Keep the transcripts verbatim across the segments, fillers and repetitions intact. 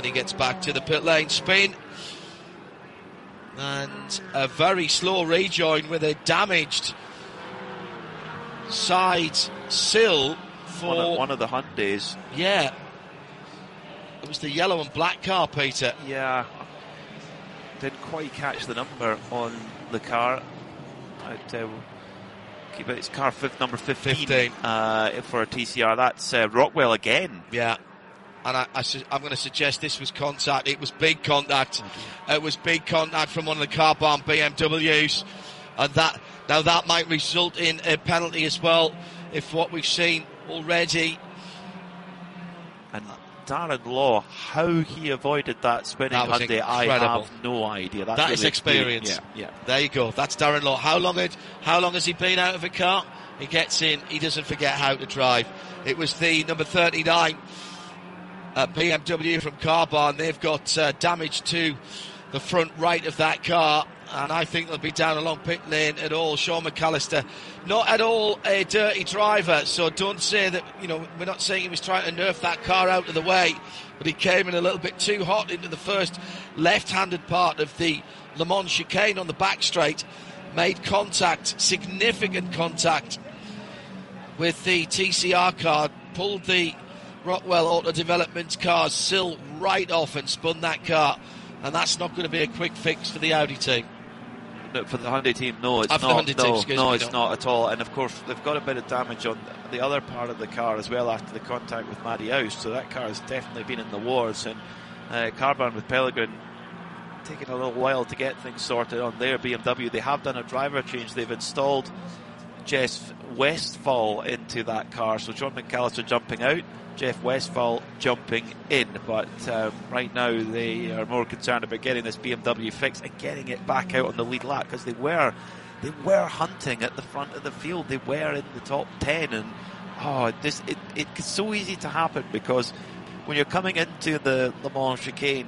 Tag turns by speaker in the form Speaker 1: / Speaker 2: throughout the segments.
Speaker 1: when he gets back to the pit lane. Spin. And a very slow rejoin with a damaged side sill for...
Speaker 2: One of, one of the Hyundais.
Speaker 1: Yeah. It was the yellow and black car, Peter.
Speaker 2: Yeah. Didn't quite catch the number on the car. I'd uh, keep it. It's car fifth, number fifteen, fifteen. Uh, for a T C R. That's uh, Rockwell again.
Speaker 1: Yeah. And I, I su- I'm going to suggest this was contact. It was big contact. Okay. It was big contact from one of the car-bound B M Ws. And that now that might result in a penalty as well, if what we've seen already.
Speaker 2: And Darren Law, how he avoided that spinning
Speaker 1: that
Speaker 2: Hyundai, I have no idea. That's
Speaker 1: that
Speaker 2: really
Speaker 1: is experience.
Speaker 2: Yeah, yeah.
Speaker 1: There you go. That's Darren Law. How long had, how long has he been out of a car? He gets in. He doesn't forget how to drive. It was the number thirty-nine uh, B M W from Carbon. They've got uh, damage to the front right of that car, and I think they'll be down along pit lane at all. Sean McAllister, not at all a dirty driver, so don't say that, you know, we're not saying he was trying to nerf that car out of the way, but he came in a little bit too hot into the first left-handed part of the Le Mans chicane on the back straight, made contact, significant contact with the T C R car, pulled the Rockwell Auto Development car's sill right off and spun that car. And that's not going to be a quick fix for the Audi team.
Speaker 2: No, for the Hyundai team, no, it's
Speaker 1: After
Speaker 2: not.
Speaker 1: The
Speaker 2: no,
Speaker 1: team,
Speaker 2: no,
Speaker 1: me,
Speaker 2: it's
Speaker 1: no.
Speaker 2: not at all. And of course, they've got a bit of damage on the other part of the car as well after the contact with Matty Oust. So that car has definitely been in the wars. And uh, Carbon with Pellegrin taking a little while to get things sorted on their B M W. They have done a driver change. They've installed Jeff Westphal into that car. So John McAllister jumping out, Jeff Westphal jumping in, but um, right now they are more concerned about getting this B M W fixed and getting it back out on the lead lap, because they were they were hunting at the front of the field. They were in the top ten, and oh, this it, it's so easy to happen, because when you're coming into the Le Mans chicane,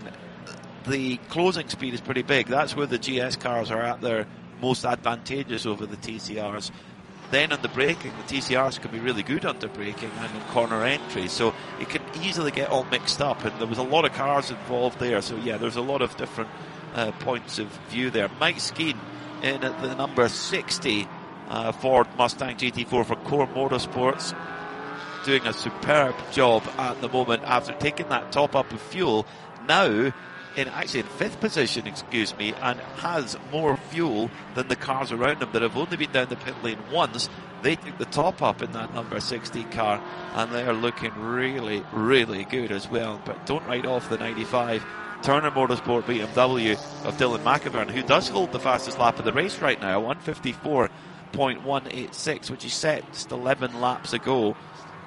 Speaker 2: the closing speed is pretty big. That's where the G S cars are at their most advantageous over the T C Rs. Then on the braking, the T C Rs can be really good under braking and in corner entry, so it can easily get all mixed up, and there was a lot of cars involved there, so yeah, there's a lot of different uh, points of view there. Mike Skeen in at the number sixty uh, Ford Mustang G T four for Core Motorsports, doing a superb job at the moment after taking that top up of fuel. Now in actually in fifth position, excuse me, and has more fuel than the cars around him that have only been down the pit lane once. They took the top up in that number sixty car, and they are looking really, really good as well. But don't write off the ninety-five Turner Motorsport B M W of Dylan McIvern, who does hold the fastest lap of the race right now, one fifty-four point one eight six, which he set just eleven laps ago.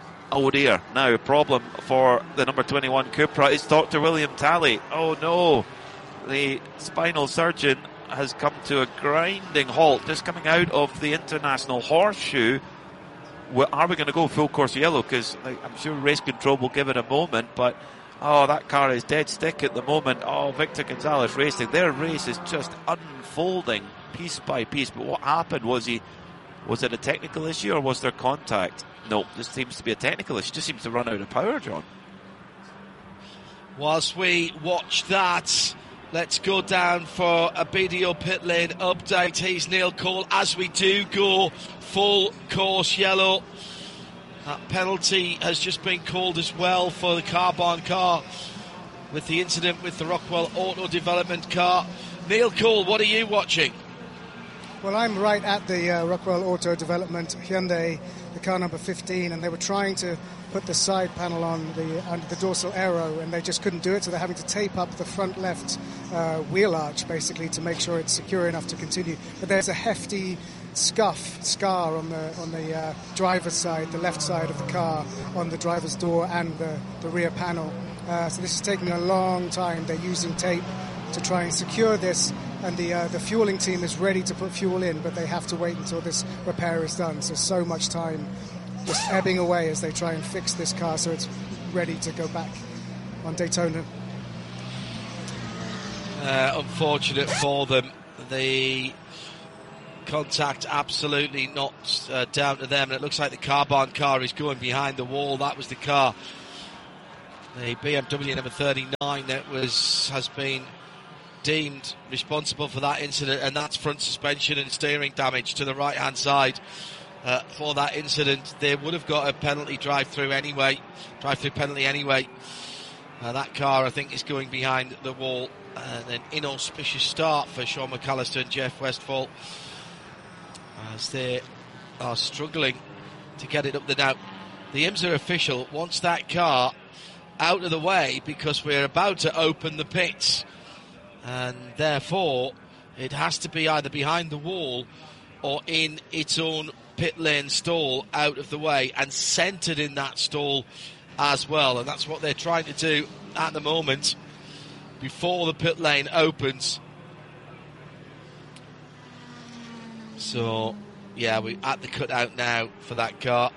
Speaker 2: Oh dear, now a problem for the number twenty-one Cupra is Doctor William Talley. Oh no, the spinal surgeon has come to a grinding halt, just coming out of the International Horseshoe. Well, are we going to go full course yellow? Because I'm sure race control will give it a moment, but oh, that car is dead stick at the moment. Oh, Victor Gonzalez Racing, their race is just unfolding piece by piece. But what happened was he, was it a technical issue or was there contact? No, this seems to be a technical issue. Just seems to run out of power, John.
Speaker 1: Whilst we watch that, let's go down for a B D O pit lane update. He's Neil Cole as we do go full course yellow. That penalty has just been called as well for the Carbon car with the incident with the Rockwell Auto Development car. Neil Cole, what are you watching?
Speaker 3: Well, I'm right at the uh, Rockwell Auto Development Hyundai, the car number fifteen, and they were trying to put the side panel on the under the dorsal aero, and they just couldn't do it, so they're having to tape up the front left uh, wheel arch, basically, to make sure it's secure enough to continue. But there's a hefty scuff, scar on the on the uh, driver's side, the left side of the car, on the driver's door and the, the rear panel. Uh, so this is taking a long time. They're using tape to try and secure this, and the uh, the fueling team is ready to put fuel in, but they have to wait until this repair is done. So so much time just ebbing away as they try and fix this car so it's ready to go back on Daytona.
Speaker 1: Uh, unfortunate for them. The contact absolutely not uh, down to them, and it looks like the Carbon car is going behind the wall. That was the car The B M W number thirty-nine that was has been deemed responsible for that incident, and that's front suspension and steering damage to the right-hand side. Uh, for that incident, they would have got a penalty drive-through anyway, drive-through penalty anyway. Uh, that car, I think, is going behind the wall. And an inauspicious start for Sean McAllister and Jeff Westphal as they are struggling to get it up the now. The IMSA official wants that car out of the way because we're about to open the pits, and therefore it has to be either behind the wall or in its own pit lane stall, out of the way and centred in that stall as well. And that's what they're trying to do at the moment before the pit lane opens. So yeah, we're at the cutout now for that car,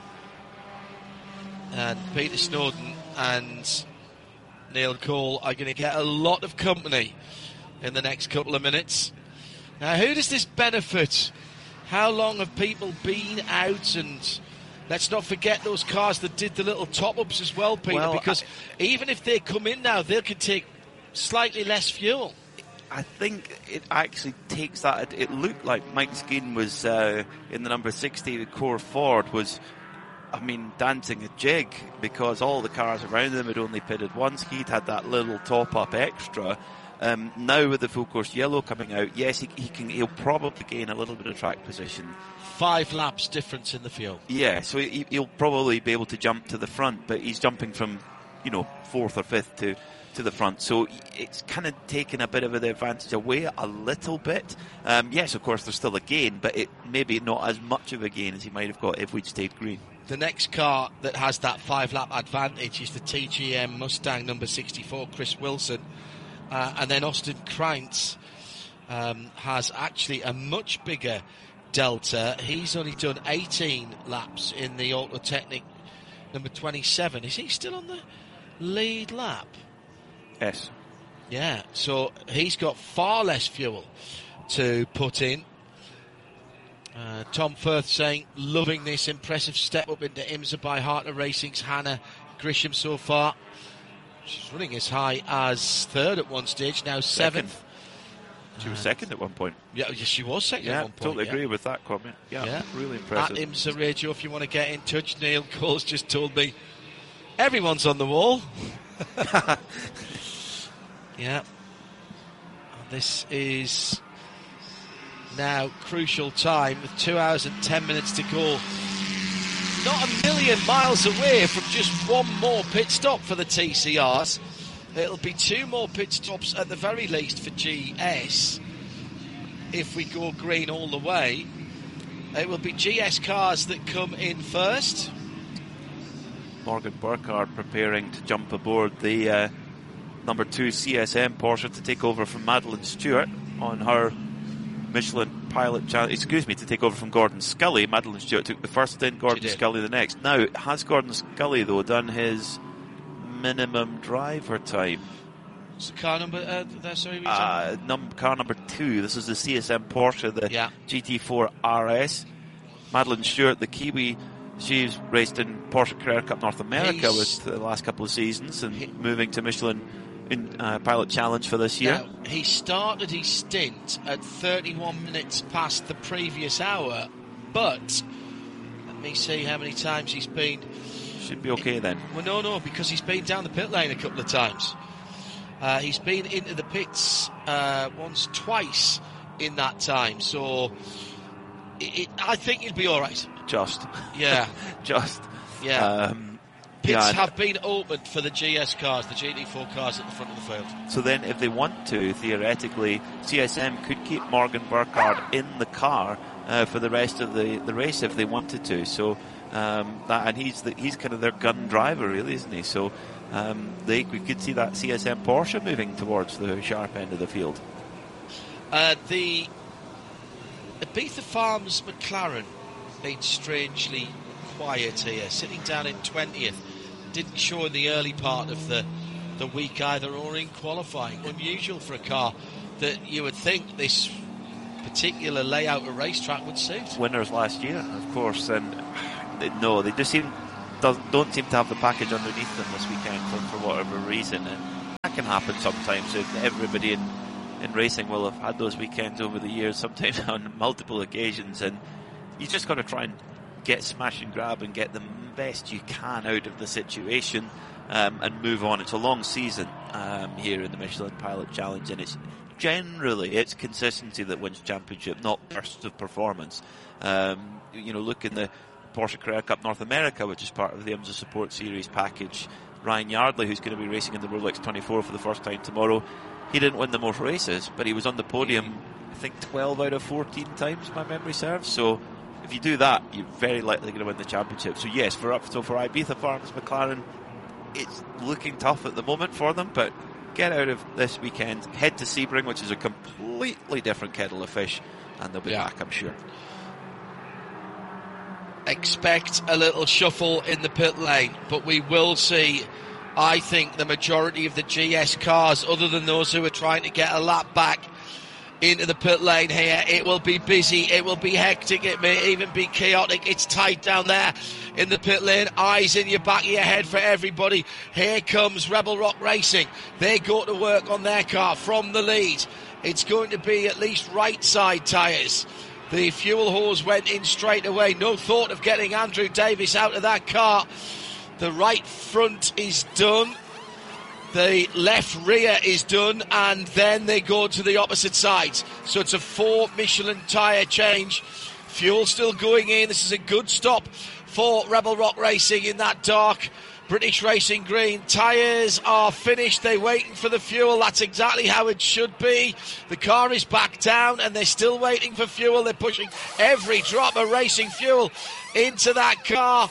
Speaker 1: and Peter Snowden and Neil Cole are going to get a lot of company in the next couple of minutes. Now, who does this benefit? How long have people been out? And let's not forget those cars that did the little top-ups as well, Peter,
Speaker 2: well,
Speaker 1: because I, even if they come in now, they can take slightly less fuel.
Speaker 2: I think it actually takes that. It looked like Mike Skeen was uh, in the number sixty, the Core Ford was, I mean, dancing a jig because all the cars around him had only pitted once. He'd had that little top-up extra. Um, now with the full course yellow coming out, yes, he, he can. He'll probably gain a little bit of track position.
Speaker 1: Five laps difference in the fuel.
Speaker 2: Yeah, so he, he'll probably be able to jump to the front, but he's jumping from, you know, fourth or fifth to, to the front. So it's kind of taken a bit of the advantage away a little bit. Um, yes, of course, there's still a gain, but it maybe not as much of a gain as he might have got if we'd stayed green.
Speaker 1: The next car that has that five-lap advantage is the T G M Mustang number sixty-four, Chris Wilson. Uh, and then Austin Krantz um, has actually a much bigger delta. He's only done eighteen laps in the Autotechnic number twenty-seven. Is he still on the lead lap?
Speaker 2: Yes.
Speaker 1: Yeah, so he's got far less fuel to put in. Uh, Tom Firth saying, loving this impressive step up into IMSA by Hartner Racing's Hannah Grisham so far. She's running as high as third at one stage, now seventh.
Speaker 2: Second. She was second at one point.
Speaker 1: Yeah, yes, she was second
Speaker 2: yeah,
Speaker 1: at one point.
Speaker 2: Totally
Speaker 1: yeah.
Speaker 2: agree with that comment. Yeah,
Speaker 1: yeah.
Speaker 2: really impressive.
Speaker 1: At IMSA Radio, if you want to get in touch, Neil Cole's just told me everyone's on the wall. Yeah. This is now crucial time with two hours and ten minutes to go. Not a million miles away from just one more pit stop for the T C Rs. It'll be two more pit stops at the very least for G S. If we go green all the way, it will be G S cars that come in first.
Speaker 2: Morgan Burkhardt preparing to jump aboard the uh, number two C S M Porsche to take over from Madeline Stewart on her Michelin Pilot Challenge. Excuse me, to take over from Gordon Scully. Madeline Stewart took the first stint, Gordon Scully the next. Now, has Gordon Scully, though, done his minimum driver time?
Speaker 1: What's the car number uh, there, sorry?
Speaker 2: Uh, num- car number two. This is the C S M Porsche, the
Speaker 1: yeah.
Speaker 2: G T four R S. Madeline Stewart, the Kiwi, she's raced in Porsche Carrera Cup North America
Speaker 1: He's,
Speaker 2: with the last couple of seasons and he, moving to Michelin in uh, Pilot Challenge for this year.
Speaker 1: Now, he started his stint at thirty-one minutes past the previous hour, but let me see how many times he's been.
Speaker 2: Should be okay then.
Speaker 1: Well, no, no, because he's been down the pit lane a couple of times. Uh, he's been into the pits uh, once, twice in that time, so it, it, I think he'll be all right.
Speaker 2: Just.
Speaker 1: Yeah.
Speaker 2: Just.
Speaker 1: Yeah.
Speaker 2: Um,
Speaker 1: Pits
Speaker 2: yeah,
Speaker 1: have been opened for the G S cars, the G T four cars at the front of the field.
Speaker 2: So then, if they want to, theoretically, C S M could keep Morgan Burkhardt in the car uh, for the rest of the, the race if they wanted to. So um, that, and he's the, he's kind of their gun driver, really, isn't he? So um, they we could see that C S M Porsche moving towards the sharp end of the field.
Speaker 1: Uh, the Ibiza Farms McLaren been strangely quiet here, sitting down in twentieth. Didn't show in the early part of the, the week either, or in qualifying. Unusual for a car that you would think this particular layout of racetrack would suit.
Speaker 2: Winners last year, of course, and they, no, they just seem doesn't don't seem to have the package underneath them this weekend for, for whatever reason, and that can happen sometimes. Everybody in, in racing will have had those weekends over the years, sometimes on multiple occasions, and you just got to try and get smash and grab and get the best you can out of the situation, um, and move on. It's a long season um, here in the Michelin Pilot Challenge, and it's generally it's consistency that wins championship, not bursts of performance. Um, you know, look in the Porsche Carrera Cup North America, which is part of the IMSA Support Series package. Ryan Yardley, who's going to be racing in the Rolex twenty-four for the first time tomorrow, he didn't win the most races, but he was on the podium, I think, twelve out of fourteen times, my memory serves. So if you do that, you're very likely going to win the championship. So yes, for up so for Ibiza Farms McLaren, it's looking tough at the moment for them, but get out of this weekend, head to Sebring, which is a completely different kettle of fish, and they'll be yeah. back, I'm sure.
Speaker 1: Expect a little shuffle in the pit lane, but we will see, I think, the majority of the G S cars, other than those who are trying to get a lap back into the pit lane here. It will be busy, it will be hectic, it may even be chaotic. It's tight down there in the pit lane. Eyes in your back of your head for everybody. Here comes Rebel Rock Racing. They go to work on their car from the lead. It's going to be at least right side tyres. The fuel hose went in straight away. No thought of getting Andrew Davis out of that car. The right front is done. The left rear is done, and then they go to the opposite side. So it's a four Michelin tyre change. Fuel still going in. This is a good stop for Rebel Rock Racing in that dark British Racing green. Tyres are finished. They're waiting for the fuel. That's exactly how it should be. The car is back down, and they're still waiting for fuel. They're pushing every drop of racing fuel into that car.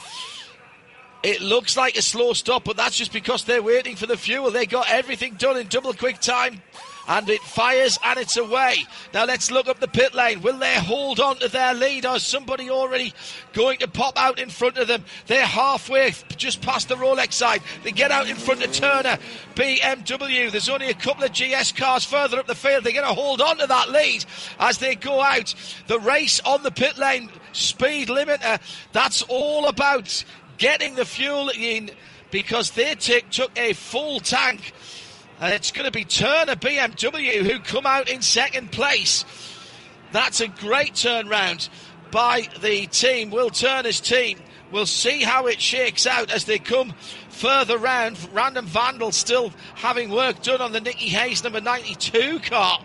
Speaker 1: It looks like a slow stop, but that's just because they're waiting for the fuel. They got everything done in double quick time, and it fires and it's away. Now let's look up the pit lane. Will they hold on to their lead, or is somebody already going to pop out in front of them? They're halfway just past the Rolex side. They get out in front of Turner, B M W. There's only a couple of G S cars further up the field. They're going to hold on to that lead as they go out. The race on the pit lane speed limiter, that's all about getting the fuel in, because they t- took a full tank. And it's going to be Turner B M W who come out in second place. That's a great turnaround by the team, Will Turner's team. We'll see how it shakes out as they come further round. Random Vandal still having work done on the Nicky Hayes number ninety-two car.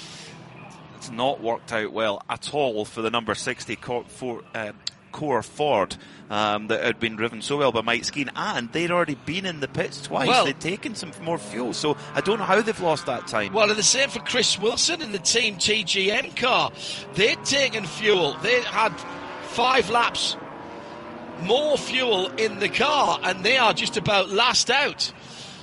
Speaker 2: It's not worked out well at all for the number sixty Core, for, uh, Core Ford. Um, that had been driven so well by Mike Skeen, and they'd already been in the pits twice. Well, they'd taken some more fuel, so I don't know how they've lost that time.
Speaker 1: Well, and the same for Chris Wilson in the Team T G M car. They'd taken fuel. They had five laps more fuel in the car, and they are just about last out.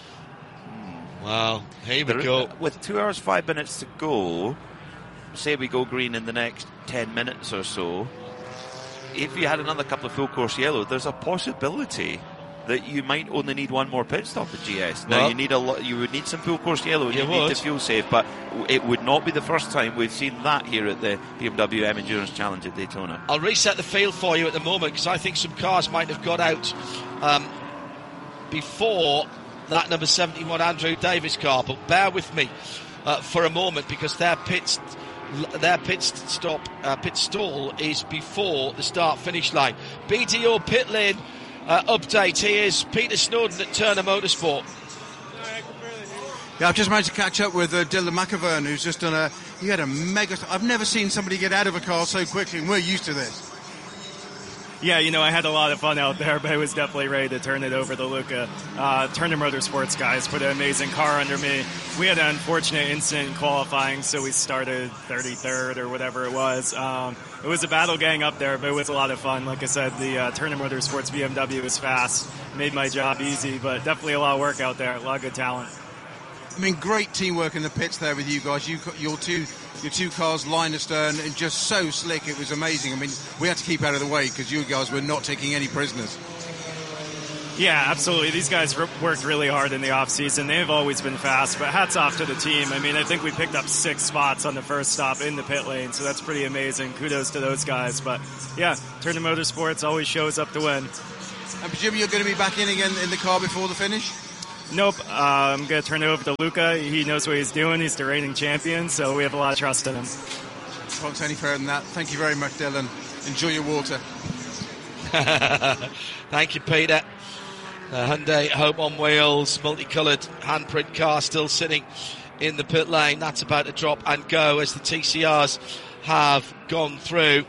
Speaker 1: Well, here we
Speaker 2: there,
Speaker 1: go.
Speaker 2: With two hours, five minutes to go, say we go green in the next ten minutes or so, if you had another couple of full course yellow, there's a possibility that you might only need one more pit stop at G S. Now, well, you need a lot, you would need some full course yellow, and you, you need to fuel save, but it would not be the first time we've seen that here at the B M W M Endurance Challenge at Daytona.
Speaker 1: I'll reset the field for you at the moment, because I think some cars might have got out um, before that number seventy-one Andrew Davis car, but bear with me uh, for a moment, because their pits Their pit stop, uh, pit stall is before the start-finish line. B D O pit lane uh, update. Here's Peter Snowden at Turner Motorsport.
Speaker 4: Yeah, I've just managed to catch up with uh, Dylan McAvern, who's just done a. He had a mega. I've never seen somebody get out of a car so quickly, and we're used to this.
Speaker 5: Yeah, you know, I had a lot of fun out there, but I was definitely ready to turn it over to Luca. Uh, Turner Motorsports guys put an amazing car under me. We had an unfortunate incident in qualifying, so we started thirty-third or whatever it was. Um, it was a battle gang up there, but it was a lot of fun. Like I said, the uh, Turner Motorsports B M W was fast, made my job easy, but definitely a lot of work out there, a lot of good talent.
Speaker 4: I mean, great teamwork in the pits there with you guys. You, your two your two cars, line astern, and just so slick. It was amazing. I mean, we had to keep out of the way because you guys were not taking any prisoners.
Speaker 5: Yeah, absolutely. These guys r- worked really hard in the off-season. They've always been fast, but hats off to the team. I mean, I think we picked up six spots on the first stop in the pit lane, so that's pretty amazing. Kudos to those guys. But, yeah, Turner Motorsports always shows up to win.
Speaker 4: And presumably you're going to be back in again in the car before the finish?
Speaker 5: Nope. Uh, I'm going to turn it over to Luca. He knows what he's doing. He's the reigning champion, so we have a lot of trust in him.
Speaker 4: Can't say any further than that. Thank you very much, Dylan. Enjoy your water.
Speaker 1: Thank you, Peter. The Hyundai Hope on Wheels multicoloured handprint car still sitting in the pit lane. That's about to drop and go as the T C Rs have gone through.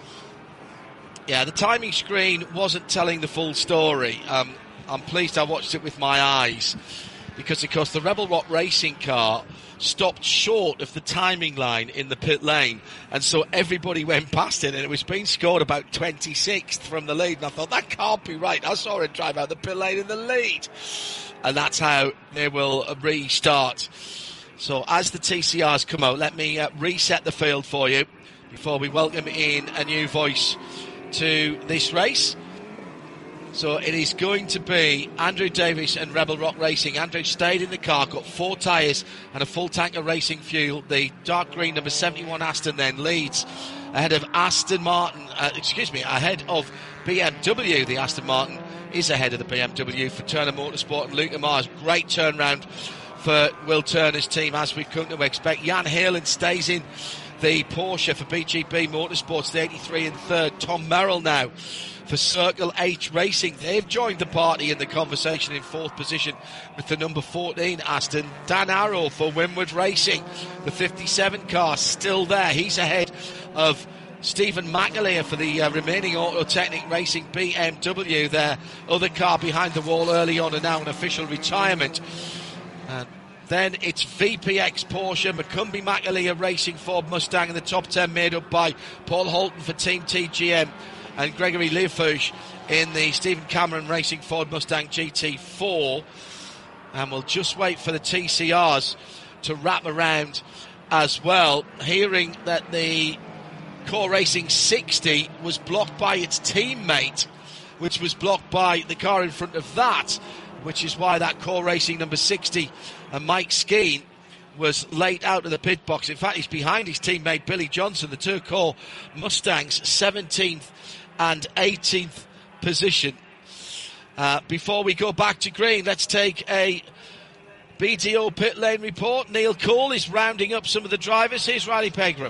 Speaker 1: Yeah, the timing screen wasn't telling the full story. Um, I'm pleased I watched it with my eyes because, of course, the Rebel Rock Racing car stopped short of the timing line in the pit lane, and so everybody went past it, and it was being scored about twenty-sixth from the lead, and I thought, that can't be right. I saw it drive out the pit lane in the lead, and that's how they will restart. So as the T C Rs come out, let me uh, reset the field for you before we welcome in a new voice to this race. So it is going to be Andrew Davis and Rebel Rock Racing. Andrew stayed in the car, got four tyres and a full tank of racing fuel. The dark green number seventy-one Aston then leads ahead of Aston Martin, uh, excuse me, ahead of B M W. The Aston Martin is ahead of the B M W for Turner Motorsport and Luca Mars. Great turnaround for Will Turner's team, as we've come to expect. Jan Heerlen stays in the Porsche for B G B Motorsports, the eighty-three in third. Tom Merrill now for Circle H Racing. They've joined the party in the conversation in fourth position with the number fourteen Aston. Dan Arrow for Winward Racing, the fifty-seven car, still there. He's ahead of Stephen McAleer for the uh, remaining Autotechnic Racing B M W. Their other car behind the wall early on and now an official retirement. And then it's V P X Porsche, McCumbee McAleer Racing Ford Mustang in the top ten, made up by Paul Holton for Team T G M and Gregory Leofouge in the Stephen Cameron Racing Ford Mustang G T four. And we'll just wait for the T C Rs to wrap around as well, hearing that the Core Racing sixty was blocked by its teammate, which was blocked by the car in front of that, which is why that Core Racing number sixty and Mike Skeen was late out of the pit box. In fact, he's behind his teammate Billy Johnson, the two Core Mustangs, seventeenth and eighteenth position. Uh, before we go back to green, let's take a B D O pit lane report. Neil Cole is rounding up some of the drivers. Here's Riley Pegram.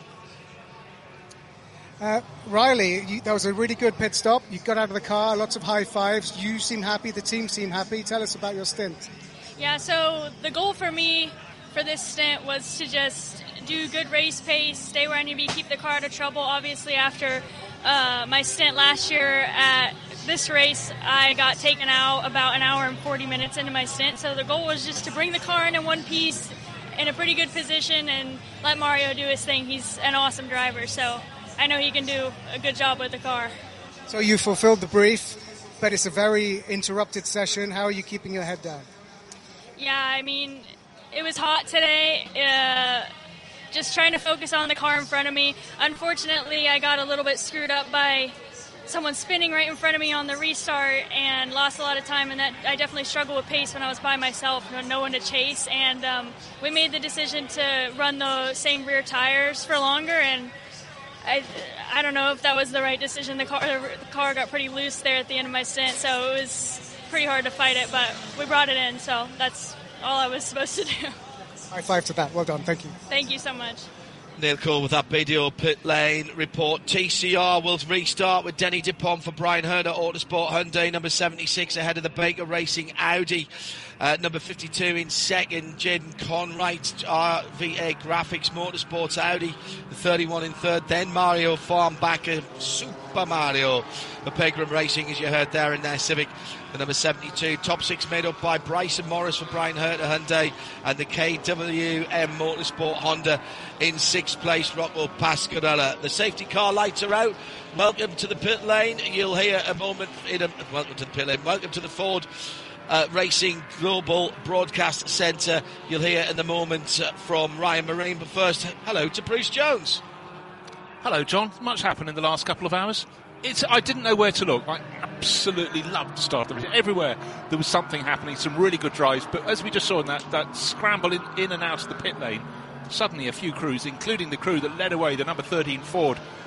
Speaker 3: Uh, Riley, you, that was a really good pit stop. You got out of the car, lots of high fives. You seem happy, the team seemed happy. Tell us about your stint.
Speaker 6: Yeah, so the goal for me for this stint was to just do good race pace, stay where I need to be, keep the car out of trouble. Obviously, after uh, my stint last year at this race, I got taken out about an hour and forty minutes into my stint. So the goal was just to bring the car in in one piece in a pretty good position and let Mario do his thing. He's an awesome driver, so I know he can do a good job with the car.
Speaker 3: So you fulfilled the brief, but it's a very interrupted session. How are you keeping your head down?
Speaker 6: Yeah, I mean, it was hot today. Uh, just trying to focus on the car in front of me. Unfortunately, I got a little bit screwed up by someone spinning right in front of me on the restart and lost a lot of time, and that I definitely struggled with pace when I was by myself, no, no one to chase. And um, we made the decision to run the same rear tires for longer, and I, I don't know if that was the right decision. The car, the car got pretty loose there at the end of my stint, so it was pretty hard to fight it, but we brought it in, so that's all I was supposed to do.
Speaker 3: High five to that. Well done. Thank you.
Speaker 6: Thank you so much.
Speaker 1: Neil Cole with that B D O pit lane report. T C R will restart with Denny Dupont for Brian Herder Autosport Hyundai, number seventy-six, ahead of the Baker Racing Audi. Uh, number fifty-two in second, Jaden Conwright, R V A Graphics Motorsports Audi, the thirty-one in third. Then Mario Farnbacker, Super Mario for Pegram Racing, as you heard there in their Civic, the number seventy-two. Top six made up by Bryson Morris for Brian Herter Hyundai and the K W M Motorsport Honda in sixth place, Rocco Pasquarella. The safety car lights are out. Welcome to the pit lane. You'll hear a moment in a welcome to the pit lane. Welcome to the Ford Uh, Racing Global Broadcast Centre. You'll hear in the moment uh, from Ryan Marine, but first, hello to Bruce Jones.
Speaker 7: Hello, John. Much happened in the last couple of hours. It's, I didn't know where to look. I absolutely loved the start of the race. Everywhere there was something happening, some really good drives, but as we just saw in that, that scramble in, in and out of the pit lane, suddenly a few crews, including the crew that led away, the number thirteen Ford,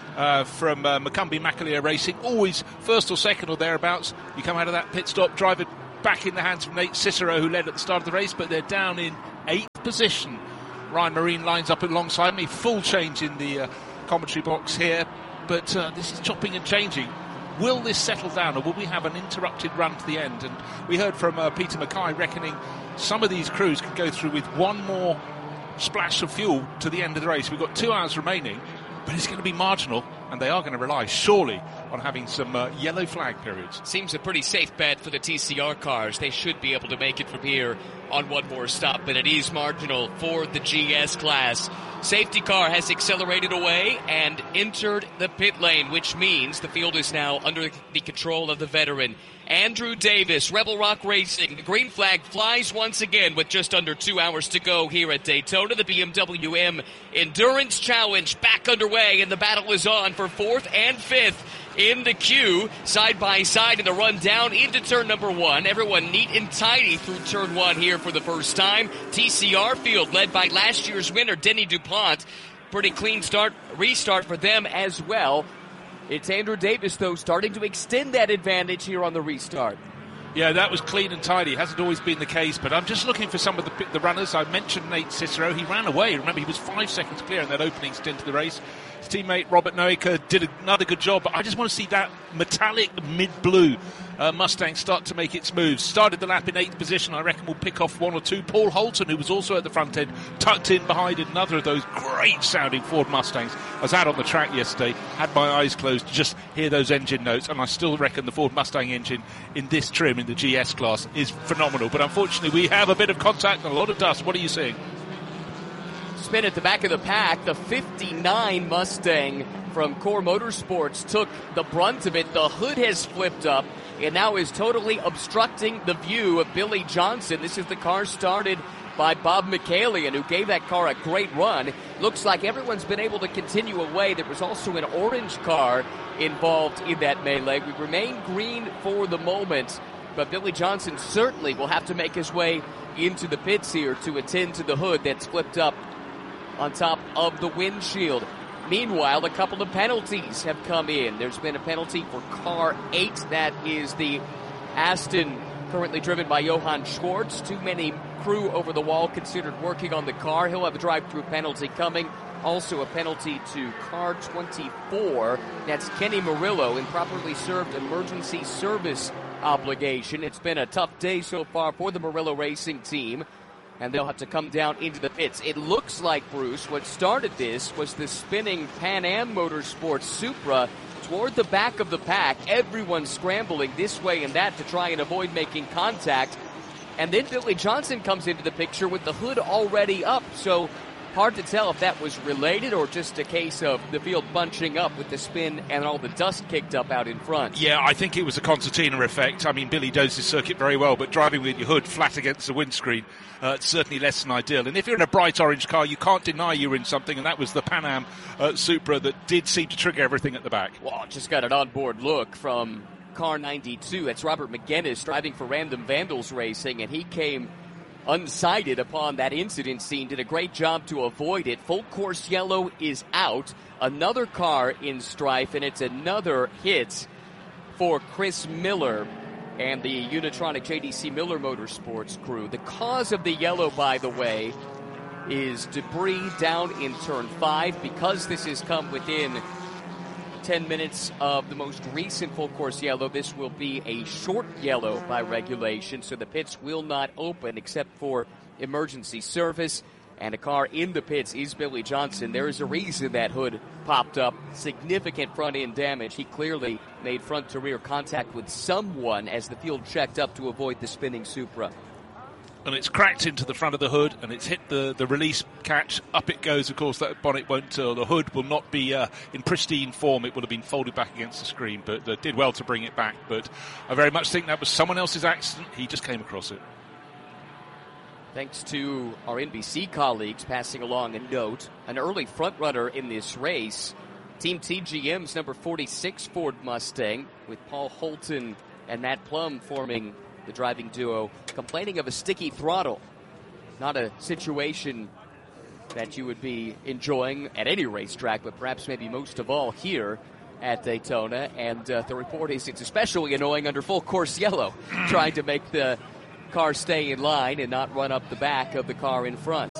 Speaker 7: uh, from uh, Macumbi Macaleer Racing, always first or second or thereabouts. You come out of that pit stop, drive it back in the hands of Nate Cicero, who led at the start of the race, but they're down in eighth position. Ryan Marine lines up alongside me, full change in the uh, commentary box here, but uh, this is chopping and changing. Will this settle down, or will we have an interrupted run to the end? And we heard from uh, Peter Mackay reckoning some of these crews can go through with one more splash of fuel to the end of the race. We've got two hours remaining, but it's going to be marginal, and they are going to rely, surely, on having some uh, yellow flag periods.
Speaker 8: Seems a pretty safe bet for the T C R cars. They should be able to make it from here on one more stop, but it is marginal for the G S class. Safety car has accelerated away and entered the pit lane, which means the field is now under the control of the veteran Andrew Davis. Rebel Rock Racing. The green flag flies once again with just under two hours to go here at Daytona. The B M W M Endurance Challenge back underway, and the battle is on for fourth and fifth in the queue, side by side in the run down into turn number one. Everyone neat and tidy through turn one here for the first time. T C R field led by last year's winner, Denny DuPont. Pretty clean start, restart for them as well. It's Andrew Davis, though, starting to extend that advantage here on the restart.
Speaker 7: Yeah, that was clean and tidy. Hasn't always been the case, but I'm just looking for some of the, the runners. I mentioned Nate Cicero. He ran away. Remember, he was five seconds clear in that opening stint of the race. His teammate Robert Noika did another good job, but I just want to see that metallic mid-blue uh, Mustang start to make its moves. Started the lap in eighth position. I reckon we'll pick off one or two. Paul Holton, who was also at the front end, tucked in behind another of those great-sounding Ford Mustangs. I was out on the track yesterday, had my eyes closed to just hear those engine notes, and I still reckon the Ford Mustang engine in this trim, in the G S class, is phenomenal. But unfortunately, we have a bit of contact and a lot of dust. What are you seeing?
Speaker 8: Spin at the back of the pack. The fifty-nine Mustang from Core Motorsports took the brunt of it. The hood has flipped up and now is totally obstructing the view of Billy Johnson. This is the car started by Bob McCallion, who gave that car a great run. Looks like everyone's been able to continue away. There was also an orange car involved in that melee. We remain green for the moment, but Billy Johnson certainly will have to make his way into the pits here to attend to the hood that's flipped up on top of the windshield. Meanwhile, a couple of penalties have come in. There's been a penalty for car eight. That is the Aston currently driven by Johann Schwartz. Too many crew over the wall considered working on the car. He'll have a drive-through penalty coming. Also a penalty to car twenty-four. That's Kenny Murillo, improperly served emergency service obligation. It's been a tough day so far for the Murillo Racing team, and they'll have to come down into the pits. It looks like, Bruce, what started this was the spinning Pan Am Motorsports Supra toward the back of the pack. Everyone scrambling this way and that to try and avoid making contact. And then Billy Johnson comes into the picture with the hood already up. So hard to tell if that was related or just a case of the field bunching up with the spin and all the dust kicked up out in front.
Speaker 7: Yeah, I think it was a concertina effect. I mean, Billy knows his circuit very well, but driving with your hood flat against the windscreen, uh, it's certainly less than ideal. And if you're in a bright orange car, you can't deny you're in something, and that was the Pan Am uh, Supra that did seem to trigger everything at the back.
Speaker 8: Well, just got an onboard look from car ninety-two. That's Robert McGinnis driving for Random Vandals Racing, and he came unsighted upon that incident scene, did a great job to avoid it. Full course yellow is out. Another car in strife, and it's another hit for Chris Miller and the Unitronic J D C Miller Motorsports crew. The cause of the yellow, by the way, is debris down in turn five. Because this has come within ten minutes of the most recent full course yellow, this will be a short yellow by regulation, so the pits will not open except for emergency service. And a car in the pits is Billy Johnson. There is a reason that hood popped up. Significant front end damage. He clearly made front to rear contact with someone as the field checked up to avoid the spinning Supra.
Speaker 7: And it's cracked into the front of the hood, and it's hit the, the release catch. Up it goes. Of course, that bonnet won't, uh, the hood will not be uh, in pristine form. It would have been folded back against the screen, but uh, did well to bring it back. But I very much think that was someone else's accident. He just came across it.
Speaker 8: Thanks to our N B C colleagues passing along a note. An early front runner in this race, Team T G M's number forty-six Ford Mustang, with Paul Holton and Matt Plum forming the driving duo, complaining of a sticky throttle. Not a situation that you would be enjoying at any racetrack, but perhaps maybe most of all here at Daytona. And uh, the report is it's especially annoying under full course yellow, trying to make the car stay in line and not run up the back of the car in front.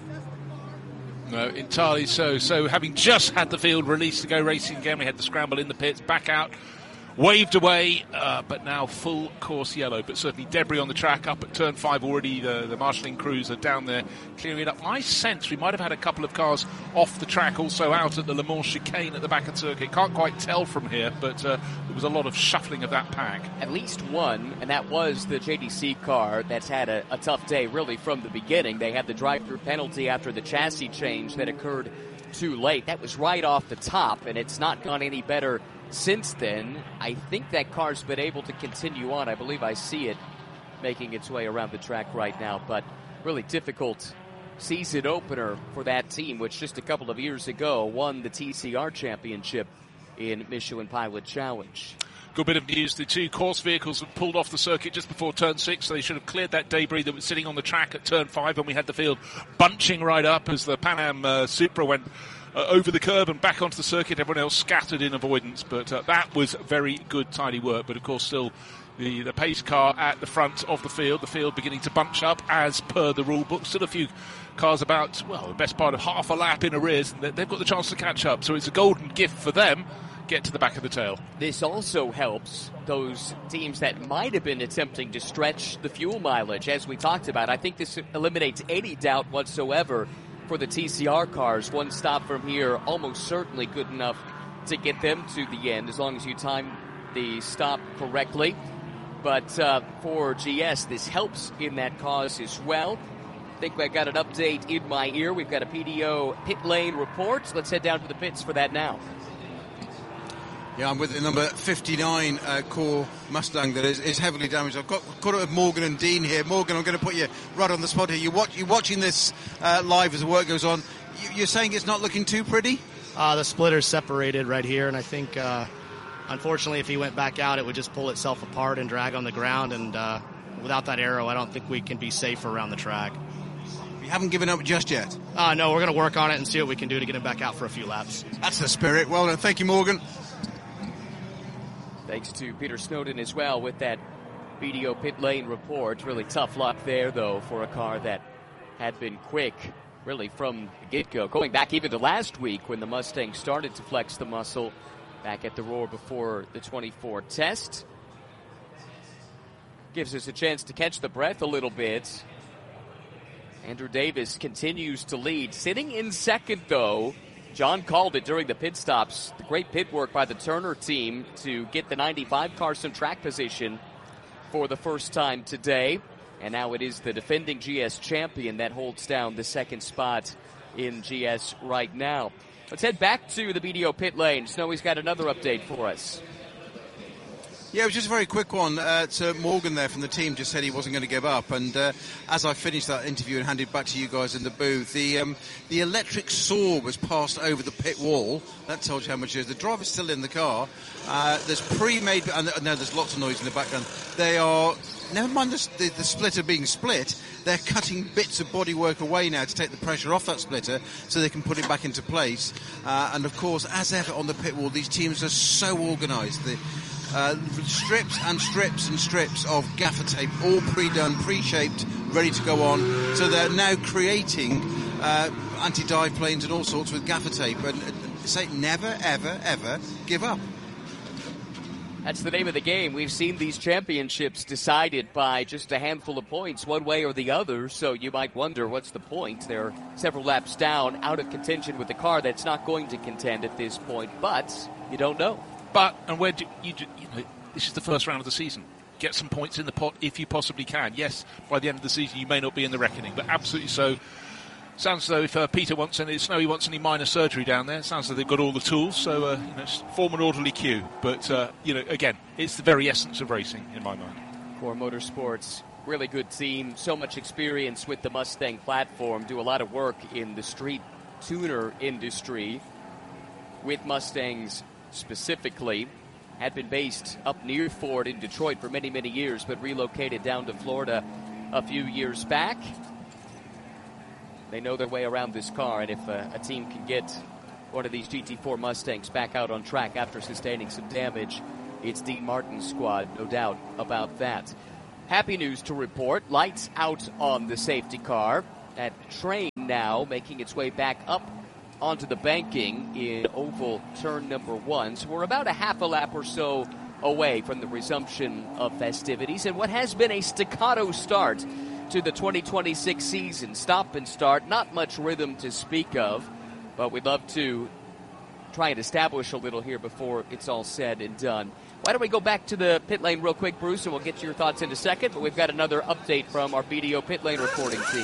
Speaker 7: No, entirely so. So having just had the field released to go racing again, we had the scramble in the pits, back out, waved away, uh, but now full course yellow. But certainly debris on the track up at turn five already. The, the marshalling crews are down there clearing it up. My sense, we might have had a couple of cars off the track also out at the Le Mans chicane at the back of the circuit. Can't quite tell from here, but uh, there was a lot of shuffling of that pack.
Speaker 8: At least one, and that was the J D C car that's had a, a tough day really from the beginning. They had the drive-through penalty after the chassis change that occurred too late. That was right off the top, and it's not gone any better since then. I think that car's been able to continue on. I believe I see it making its way around the track right now, but really difficult season opener for that team, which just a couple of years ago won the T C R championship in Michelin Pilot Challenge.
Speaker 7: Good bit of news. The two course vehicles have pulled off the circuit just before turn six, so they should have cleared that debris that was sitting on the track at turn five when we had the field bunching right up as the Pan Am uh, Supra went Uh, over the curb and back onto the circuit. Everyone else scattered in avoidance, but uh, that was very good, tidy work. But of course, still the, the pace car at the front of the field, the field beginning to bunch up as per the rule book. Still a few cars about, well, the best part of half a lap in arrears, and they've got the chance to catch up. So it's a golden gift for them. Get to the back of the tail.
Speaker 8: This also helps those teams that might have been attempting to stretch the fuel mileage, as we talked about. I think this eliminates any doubt whatsoever for the T C R cars. One stop from here, almost certainly good enough to get them to the end, as long as you time the stop correctly. But uh, for G S, this helps in that cause as well. I think I got an update in my ear. We've got a P D O pit lane report. Let's head down to the pits for that now.
Speaker 4: Yeah, I'm with the number fifty-nine uh, core Mustang that is, is heavily damaged. I've got got it with Morgan and Dean here. Morgan, I'm going to put you right on the spot here. You watch, you're watching this uh, live as the work goes on. You, you're saying it's not looking too pretty?
Speaker 9: Uh, the splitter's separated right here, and I think, uh, unfortunately, if he went back out, it would just pull itself apart and drag on the ground. And uh, without that arrow, I don't think we can be safe around the track.
Speaker 4: You haven't given up just yet?
Speaker 9: Uh, no, we're going to work on it and see what we can do to get him back out for a few laps.
Speaker 4: That's the spirit. Well done. Thank you, Morgan.
Speaker 8: Thanks to Peter Snowden as well with that B D O pit lane report. Really tough luck there, though, for a car that had been quick, really, from the get-go. Going back even to last week when the Mustang started to flex the muscle back at the Roar before the twenty-four test. Gives us a chance to catch the breath a little bit. Andrew Davis continues to lead. Sitting in second, though, John called it during the pit stops. The great pit work by the Turner team to get the ninety-five car some track position for the first time today. And now it is the defending G S champion that holds down the second spot in G S right now. Let's head back to the B D O pit lane. Snowy's got another update for us.
Speaker 4: Yeah, it was just a very quick one. Uh, so Morgan there from the team just said he wasn't going to give up. And uh, as I finished that interview and handed back to you guys in the booth, the um, the electric saw was passed over the pit wall. That tells you how much it is. The driver's still in the car. Uh, there's pre-made, and now there's lots of noise in the background. They are, never mind the, the, the splitter being split, they're cutting bits of bodywork away now to take the pressure off that splitter so they can put it back into place. Uh, and of course, as ever on the pit wall, these teams are so organised. The, Uh, strips and strips and strips of gaffer tape, all pre-done, pre-shaped, ready to go on. So they're now creating uh, anti-dive planes and all sorts with gaffer tape. And uh, say never, ever, ever give up.
Speaker 8: That's the name of the game. We've seen these championships decided by just a handful of points, one way or the other. So you might wonder, what's the point? They're several laps down, out of contention with the car that's not going to contend at this point. But you don't know.
Speaker 7: But, and where do you, do, you know, this is the first round of the season. Get some points in the pot if you possibly can. Yes, by the end of the season you may not be in the reckoning, but absolutely so. Sounds as though if uh, Peter wants any, Snowy wants any minor surgery down there, it sounds like they've got all the tools, so uh, you know, form an orderly queue. But, uh, you know, again, it's the very essence of racing in my mind.
Speaker 8: Core Motorsports, really good team, so much experience with the Mustang platform, do a lot of work in the street tuner industry with Mustangs specifically. Had been based up near Ford in Detroit for many, many years, but relocated down to Florida a few years back. They know their way around this car, and if uh, a team can get one of these G T four Mustangs back out on track after sustaining some damage, it's Dean Martin's squad, no doubt about that. Happy news to report. Lights out on the safety car. That train now making its way back up onto the banking in oval turn number one. So we're about a half a lap or so away from the resumption of festivities and what has been a staccato start to the twenty twenty-six season. Stop and start, not much rhythm to speak of, but we'd love to try and establish a little here before it's all said and done. Why don't we go back to the pit lane real quick, Bruce, and we'll get to your thoughts in a second, but we've got another update from our B D O pit lane reporting team.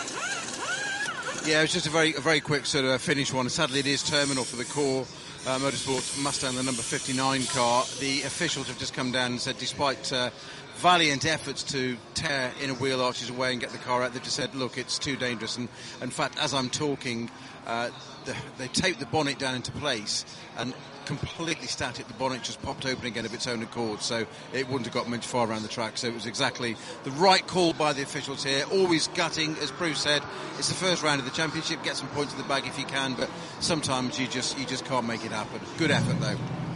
Speaker 4: Yeah, it was just a very a very quick sort of finish one. Sadly, it is terminal for the Core uh, Motorsports Mustang, the number fifty-nine car. The officials have just come down and said despite uh, valiant efforts to tear inner wheel arches away and get the car out, they've just said, look, it's too dangerous. And in fact, as I'm talking, uh, the, they taped the bonnet down into place and completely static. The bonnet just popped open again of its own accord, so it wouldn't have got much far around the track. So it was exactly the right call by the officials here. Always gutting, as Bruce said. It's the first round of the championship. Get some points in the bag if you can, but sometimes you just you just can't make it happen. Good effort though.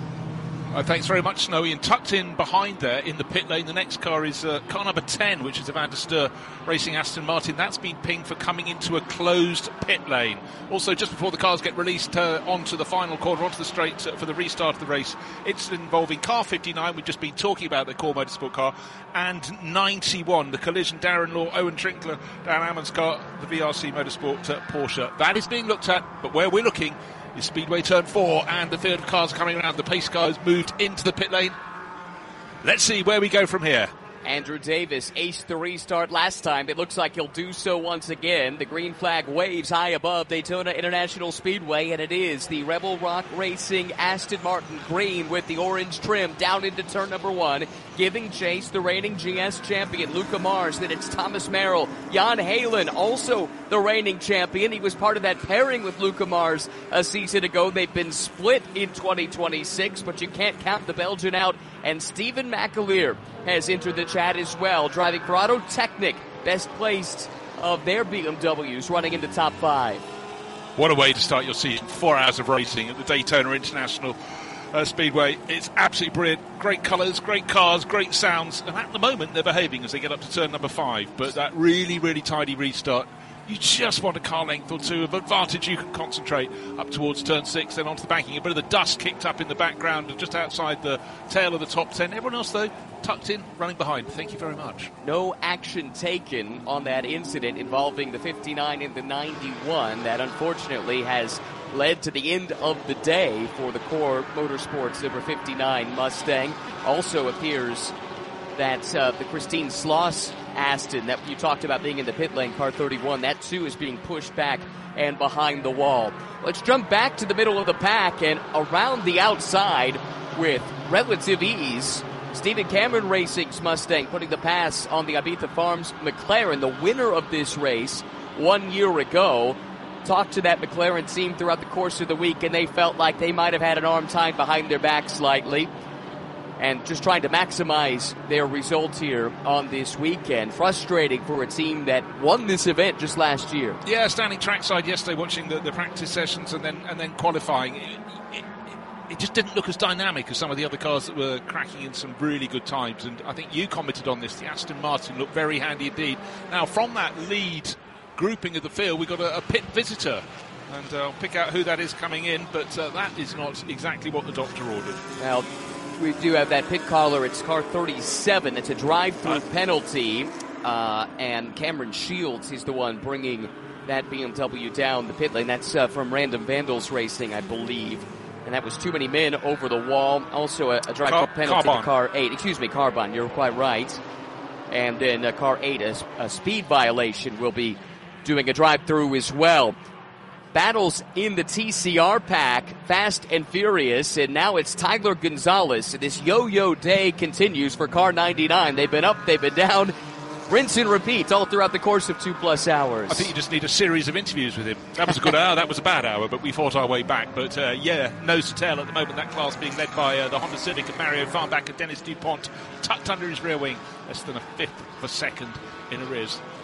Speaker 7: Uh, thanks very much, Snowy. And tucked in behind there in the pit lane, the next car is uh, car number ten, which is a Van der Steur Racing Aston Martin. That's been pinged for coming into a closed pit lane. Also, just before the cars get released uh, onto the final corner, onto the straight uh, for the restart of the race, it's involving car fifty-nine, we've just been talking about the Core Motorsport car, and ninety-one, the collision, Darren Law, Owen Trinkler, Dan Ammon's car, the V R C Motorsport uh, Porsche. That is being looked at, but where we're looking is Speedway Turn four, and the third car's coming around. The pace car has moved into the pit lane. Let's see where we go from here.
Speaker 8: Andrew Davis aced the restart last time. It looks like he'll do so once again. The green flag waves high above Daytona International Speedway, and it is the Rebel Rock Racing Aston Martin green with the orange trim down into turn number one, giving chase the reigning G S champion Luca Mars. Then it's Thomas Merrill, Jan Halen, also the reigning champion. He was part of that pairing with Luca Mars a season ago. They've been split in twenty twenty-six, but you can't count the Belgian out. And Stephen McAleer has entered the chat as well, driving for Auto Technic, best placed of their B M Ws, running in the top five.
Speaker 7: What a way to start your season. Four hours of racing at the Daytona International uh, Speedway. It's absolutely brilliant. Great colours, great cars, great sounds. And at the moment, they're behaving as they get up to turn number five. But that really, really tidy restart, you just want a car length or two of advantage. You can concentrate up towards turn six, then onto the banking. A bit of the dust kicked up in the background, just outside the tail of the top ten. Everyone else, though, tucked in, running behind. Thank you very much.
Speaker 8: No action taken on that incident involving the fifty-nine and the ninety-one. That unfortunately has led to the end of the day for the Core Motorsports number fifty-nine Mustang. Also appears that uh, the Christine Sloss Aston that you talked about being in the pit lane, car thirty-one, that too is being pushed back and behind the wall. Let's jump back to the middle of the pack and around the outside with relative ease. Stephen Cameron Racing's Mustang putting the pass on the Ibiza Farms McLaren, the winner of this race one year ago. Talked to that McLaren team throughout the course of the week, and they felt like they might have had an arm tied behind their back slightly. And just trying to maximize their results here on this weekend. Frustrating for a team that won this event just last year.
Speaker 7: Yeah, standing trackside yesterday, watching the, the practice sessions and then and then qualifying. It, it, it just didn't look as dynamic as some of the other cars that were cracking in some really good times. And I think you commented on this. The Aston Martin looked very handy indeed. Now, from that lead grouping of the field, we've got a, a pit visitor. And uh, I'll pick out who that is coming in, but uh, that is not exactly what the doctor ordered.
Speaker 8: Now, we do have that pit caller. It's car thirty-seven. It's a drive-through uh, penalty, uh, and Cameron Shields is the one bringing that B M W down the pit lane. That's uh, from Random Vandals Racing, I believe. And that was too many men over the wall. Also a, a drive-through Car- penalty Carbon. to car eight. Excuse me, Carbon. You're quite right. And then uh, car eight, a, a speed violation, will be doing a drive-through as well. Battles in the T C R pack, fast and furious, and now it's Tyler Gonzalez. This yo-yo day continues for car ninety-nine. They've been up, they've been down, rinse and repeat all throughout the course of two plus hours.
Speaker 7: I think you just need a series of interviews with him. That was a good hour, that was a bad hour, but we fought our way back. But uh, yeah, nose to tail at the moment, that class being led by uh, the Honda Civic and Mario Farnback and Dennis DuPont, tucked under his rear wing, less than a fifth of a second in arrears.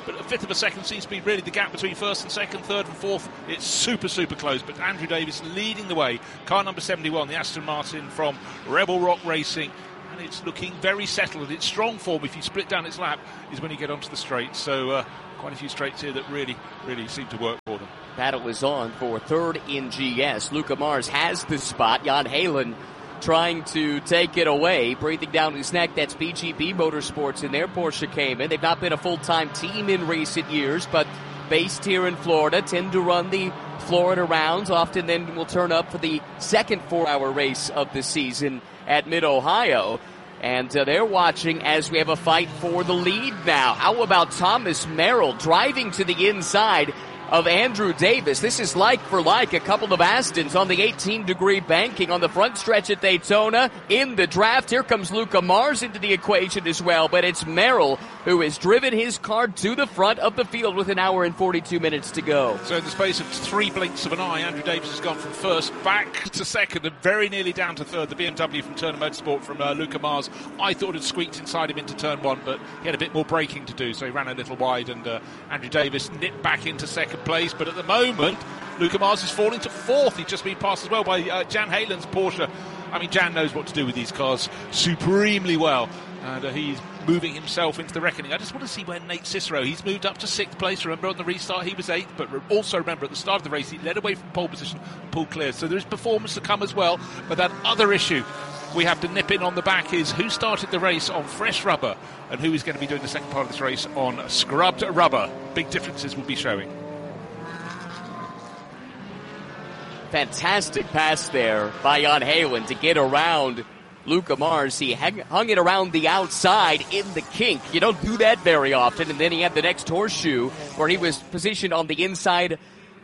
Speaker 7: but a fifth of a second seems to be really the gap between first and second, third and fourth. It's super, super close, but Andrew Davis leading the way. Car number seventy-one, the Aston Martin from Rebel Rock Racing. And it's looking very settled. Its strong form, if you split down its lap, is when you get onto the straight. So uh, quite a few straights here that really, really seem to work for them.
Speaker 8: Battle is on for third in G S. Luca Mars has the spot. Jan Halen trying to take it away. Breathing down his neck, that's B G B Motorsports in their Porsche Cayman. They've not been a full-time team in recent years, but based here in Florida, tend to run the Florida rounds. Often then will turn up for the second four-hour race of the season at Mid-Ohio. And uh, they're watching as we have a fight for the lead now. How about Thomas Merrill driving to the inside of Andrew Davis? This is like for like a couple of Astons on the eighteen degree banking on the front stretch at Daytona. In the draft, here comes Luca Mars into the equation as well, but it's Merrill who has driven his car to the front of the field with an hour and forty-two minutes to go.
Speaker 7: So in the space of three blinks of an eye, Andrew Davis has gone from first back to second and very nearly down to third. The B M W from Turner Motorsport from uh, Luca Mars, I thought had squeaked inside him into turn one, but he had a bit more braking to do, so he ran a little wide, and uh, Andrew Davis nipped back into second place. But at the moment, Luca Mars is falling to fourth. He's just been passed as well by uh, Jan Halen's Porsche. I mean, Jan knows what to do with these cars supremely well, and uh, he's moving himself into the reckoning. I just want to see where Nate Cicero, he's moved up to sixth place. Remember on the restart he was eighth, but also remember at the start of the race he led away from pole position, pulled clear. So there is performance to come as well. But that other issue we have to nip in on the back is who started the race on fresh rubber and who is going to be doing the second part of this race on scrubbed rubber. Big differences will be showing.
Speaker 8: Fantastic pass there by Jan Halen to get around Luca Mars. He hung it around the outside in the kink. You don't do that very often. And then he had the next horseshoe where he was positioned on the inside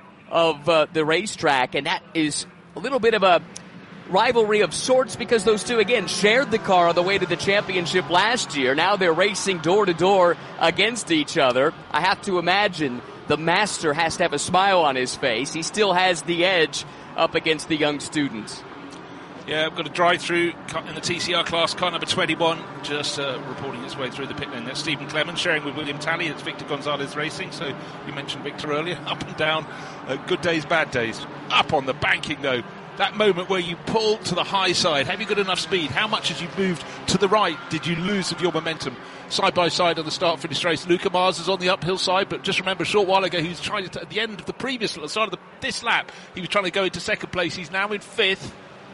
Speaker 8: of uh, the racetrack. And that is a little bit of a rivalry of sorts because those two, again, shared the car on the way to the championship last year. Now they're racing door to door against each other. I have to imagine the master has to have a smile on his face. He still has the edge up against the young students.
Speaker 7: Yeah, we've got a drive-through in the T C R class, car number twenty-one, just uh, reporting its way through the pit lane. That's Stephen Clemens sharing with William Talley. It's Victor Gonzalez Racing, so you mentioned Victor earlier. Up and down, uh, good days, bad days. Up on the banking, though. That moment where you pull to the high side. Have you got enough speed? How much as you moved to the right did you lose of your momentum? Side by side on the start-finish race. Luca Mars is on the uphill side, but just remember a short while ago he was trying to, at the end of the previous, at the start of the, this lap, he was trying to go into second place. He's now in fifth.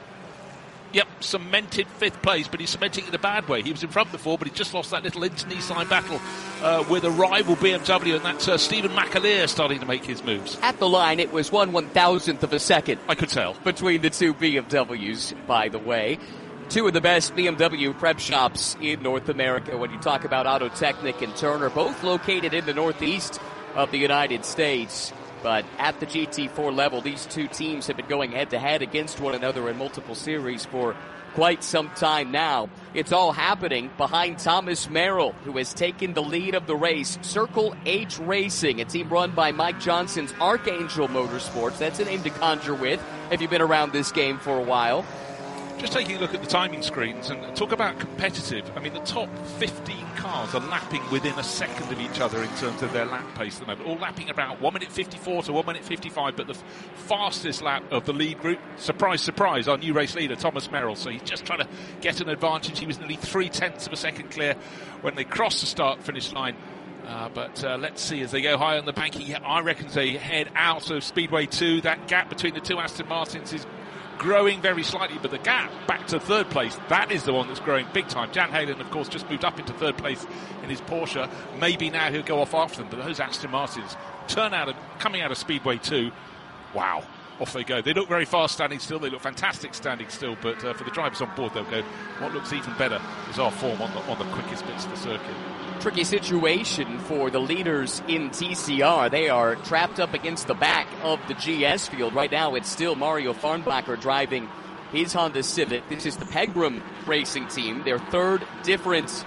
Speaker 7: Yep, cemented fifth place, but he's cementing it in a bad way. He was in front before, but he just lost that little inter-Nissan battle uh, with a rival B M W, and that's uh, Stephen McAleer starting to make his moves.
Speaker 8: At the line, it was one one-thousandth of a second.
Speaker 7: I could tell.
Speaker 8: Between the two B M Ws, by the way. Two of the best B M W prep shops in North America when you talk about Auto Technic and Turner, both located in the northeast of the United States. But at the G T four level, these two teams have been going head-to-head against one another in multiple series for quite some time now. It's all happening behind Thomas Merrill, who has taken the lead of the race. Circle H Racing, a team run by Mike Johnson's Archangel Motorsports. That's a name to conjure with if you've been around this game for a while.
Speaker 7: Just taking a look at the timing screens and talk about competitive. I mean, the top fifteen cars are lapping within a second of each other in terms of their lap pace at the moment. All lapping about one minute fifty-four to one minute fifty-five, but the fastest lap of the lead group, surprise, surprise, our new race leader, Thomas Merrill. So he's just trying to get an advantage. He was nearly three-tenths of a second clear when they crossed the start-finish line. Uh, but uh, let's see as they go high on the banking. I reckon they head out of Speedway two. That gap between the two Aston Martins is growing very slightly, but the gap back to third place, that is the one that's growing big time. Jan Halen, of course, just moved up into third place in his Porsche. Maybe now he'll go off after them, but those Aston Martins turn out of, coming out of Speedway two, wow, off they go. They look very fast standing still, they look fantastic standing still, but uh, for the drivers on board, they'll go, what looks even better is our form on the, on the quickest bits of the circuit.
Speaker 8: Tricky situation for the leaders in T C R. They are trapped up against the back of the G S field. Right now it's still Mario Farnbacher driving his Honda Civic. This is the Pegram Racing team, their third different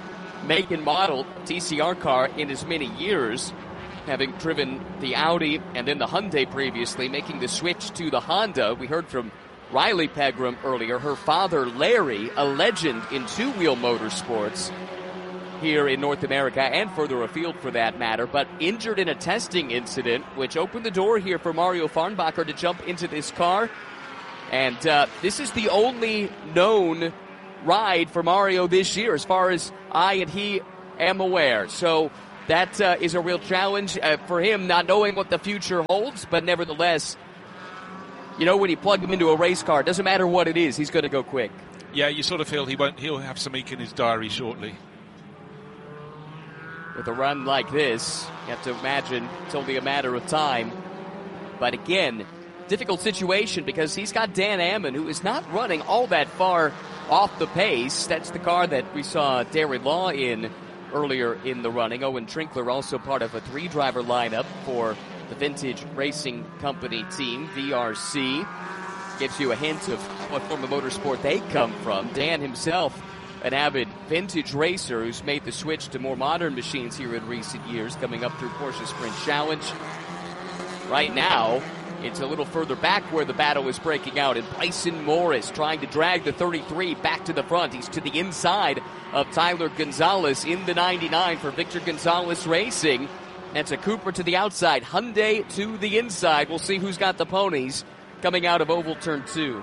Speaker 8: make and model T C R car in as many years, having driven the Audi and then the Hyundai previously, making the switch to the Honda. We heard from Riley Pegram earlier. Her father, Larry, a legend in two-wheel motorsports, here in North America and further afield for that matter, but injured in a testing incident, which opened the door here for Mario Farnbacher to jump into this car. And uh, this is the only known ride for Mario this year, as far as I and he am aware. So that uh, is a real challenge uh, for him, not knowing what the future holds, but nevertheless, you know, when you plug him into a race car, it doesn't matter what it is, he's going to go quick.
Speaker 7: Yeah, you sort of feel he won't. He'll have some ink in his diary shortly.
Speaker 8: With a run like this, you have to imagine it's only a matter of time. But again, difficult situation because he's got Dan Ammann, who is not running all that far off the pace. That's the car that we saw Darren Law in earlier in the running. Owen Trinkler also part of a three-driver lineup for the Vintage Racing Company team, V R C. Gives you a hint of what form of motorsport they come from. Dan himself, an avid vintage racer who's made the switch to more modern machines here in recent years, coming up through Porsche Sprint Challenge. Right now, it's a little further back where the battle is breaking out, and Bryson Morris trying to drag the thirty-three back to the front. He's to the inside of Tyler Gonzalez in the ninety-nine for Victor Gonzalez Racing. That's a Cooper to the outside, Hyundai to the inside. We'll see who's got the ponies coming out of Oval Turn two.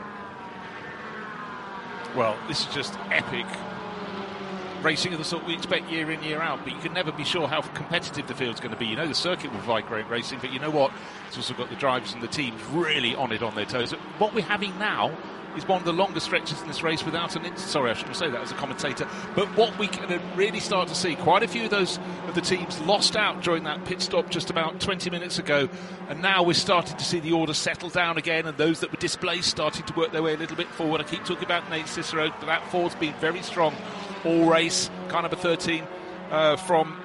Speaker 7: Well, this is just epic racing of the sort we expect year in, year out, but you can never be sure how competitive the field's going to be. You know the circuit will provide great racing, but you know what? It's also got the drivers and the teams really on it, on their toes. What we're having now is one of the longest stretches in this race without an... Sorry, I shouldn't say that as a commentator. But what we can really start to see, quite a few of those of the teams lost out during that pit stop just about twenty minutes ago. And now we're starting to see the order settle down again, and those that were displaced starting to work their way a little bit forward. I keep talking about Nate Cicero, but that forward's been very strong all race. Car number thirteen uh, from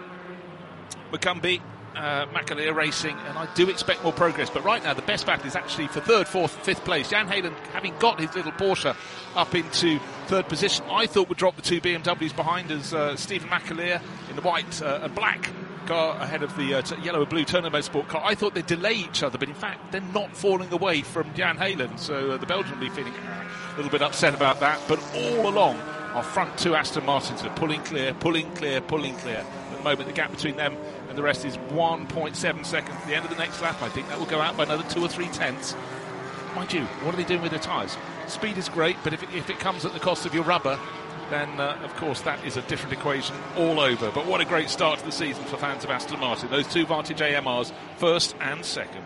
Speaker 7: Macumbi. Uh, McAleer Racing, and I do expect more progress, but right now the best battle is actually for third, fourth, fifth place. Jan Heylen, having got his little Porsche up into third position, I thought would drop the two B M Ws behind as uh, Stephen McAleer in the white uh, and black car ahead of the uh, t- yellow and blue Turner Motorsport car. I thought they'd delay each other, but in fact they're not falling away from Jan Heylen, so uh, the Belgian will be feeling a little bit upset about that. But all along our front two Aston Martins are pulling clear, pulling clear, pulling clear. At the moment the gap between them and the rest is one point seven seconds. At the end of the next lap, I think that will go out by another two or three tenths. Mind you, what are they doing with their tyres? Speed is great, but if it, if it comes at the cost of your rubber, then uh, of course that is a different equation all over. But what a great start to the season for fans of Aston Martin. Those two Vantage A M Rs, first and second.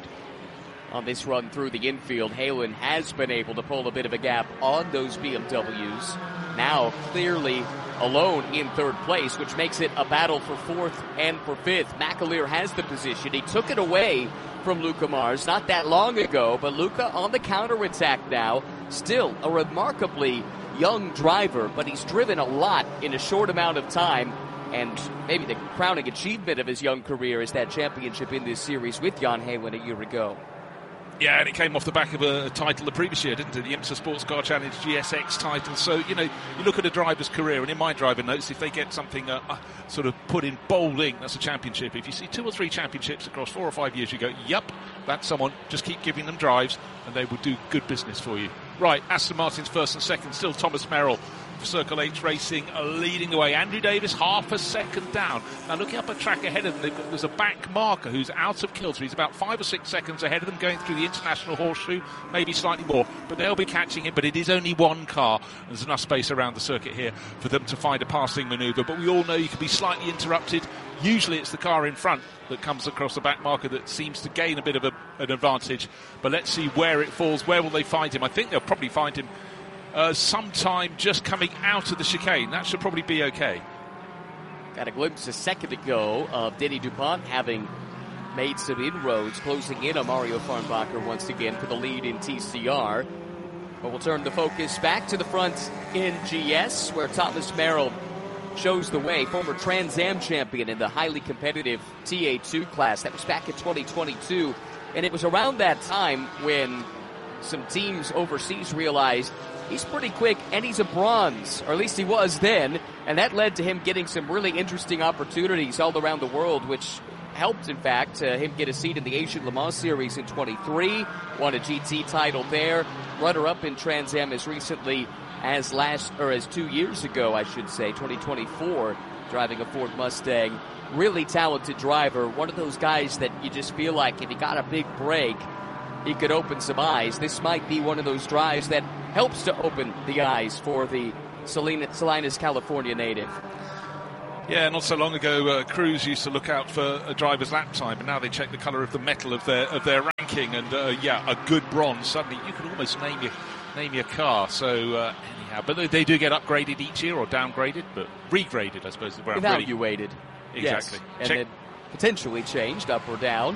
Speaker 8: On this run through the infield, Heylen has been able to pull a bit of a gap on those B M Ws. Now clearly alone in third place, which makes it a battle for fourth and for fifth. McAleer has the position. He took it away from Luca Mars not that long ago, but Luca on the counterattack now. Still a remarkably young driver, but he's driven a lot in a short amount of time. And maybe the crowning achievement of his young career is that championship in this series with Jan Heylen a year ago.
Speaker 7: Yeah, and it came off the back of a title the previous year, didn't it? The IMSA Sports Car Challenge G S X title. So, you know, you look at a driver's career, and in my driver notes, if they get something uh, uh, sort of put in bold ink, that's a championship. If you see two or three championships across four or five years, you go, yup, that's someone. Just keep giving them drives, and they will do good business for you. Right, Aston Martin's first and second, still Thomas Merrill for Circle H Racing, uh, leading the way. Andrew Davis, half a second down. Now, looking up a track ahead of them, got, there's a back marker who's out of kilter. He's about five or six seconds ahead of them, going through the International Horseshoe, maybe slightly more. But they'll be catching him, but it is only one car. There's enough space around the circuit here for them to find a passing manoeuvre. But we all know you can be slightly interrupted. Usually it's the car in front that comes across the back marker that seems to gain a bit of a, an advantage. But let's see where it falls. Where will they find him? I think they'll probably find him uh, sometime just coming out of the chicane. That should probably be okay.
Speaker 8: Got a glimpse a second ago of Denny DuPont having made some inroads, closing in on Mario Farnbacher once again for the lead in T C R. But we'll turn the focus back to the front in G S, where Thomas Merrill shows the way, former Trans Am champion in the highly competitive T A two class. That was back in twenty twenty-two. And it was around that time when some teams overseas realized he's pretty quick and he's a bronze, or at least he was then. And that led to him getting some really interesting opportunities all around the world, which helped, in fact, uh, him get a seat in the Asian Le Mans Series in twenty-three, won a G T title there, runner-up in Trans Am as recently as last, or as two years ago, I should say, twenty twenty-four, driving a Ford Mustang. Really talented driver. One of those guys that you just feel like if he got a big break, he could open some eyes. This might be one of those drives that helps to open the eyes for the Salinas, Salinas California native.
Speaker 7: Yeah, not so long ago, uh, Cruz used to look out for a driver's lap time, and now they check the colour of the metal of their of their ranking. And uh, yeah, a good bronze. Suddenly, you can almost name your name your car. So uh, anyhow, but they, they do get upgraded each year or downgraded, but regraded, I suppose. Is where I'm really...
Speaker 8: Evaluated,
Speaker 7: exactly,
Speaker 8: yes. And
Speaker 7: check.
Speaker 8: then potentially changed up or down.